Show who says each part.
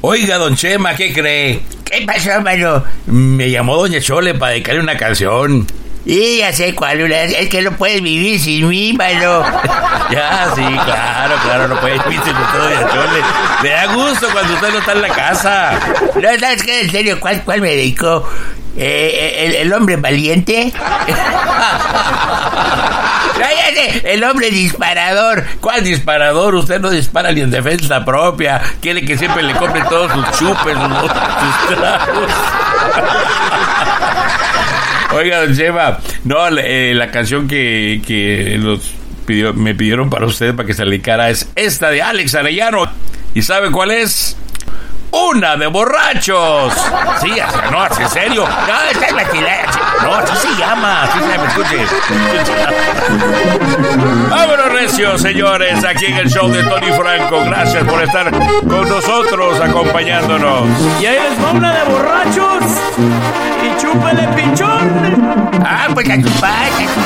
Speaker 1: Oiga, don Chema, ¿qué cree?
Speaker 2: ¿Qué pasó, mano?
Speaker 1: Me llamó doña Chole para dedicarle una canción.
Speaker 2: Y ya sé cuál, es que no puedes vivir sin mí, mano.
Speaker 1: Ya, sí, claro, no puede vivir sin usted, doña Chole. Le da gusto cuando usted no está en la casa.
Speaker 2: No, ¿sabes qué? En serio, ¿cuál me dedicó? ¿El hombre valiente? El hombre disparador.
Speaker 1: ¿Cuál disparador? Usted no dispara ni en defensa propia. Quiere que siempre le compren todos sus chupes, sus tragos. Oiga, don Chema, no, la canción que me pidieron para usted, para que se le dedicara, es esta de Alex Arellano. ¿Y sabe cuál es? ¡Una de borrachos! Sí, no, en serio.
Speaker 2: No, esta es vacilada.
Speaker 1: No, así se llama, escuche. Vámonos, recio, señores, aquí en el show de Tony Franco. Gracias por estar con nosotros, acompañándonos.
Speaker 3: Y ahí les va una de borrachos. Y chúpale, pichón.
Speaker 2: Ah, pues a tu padre.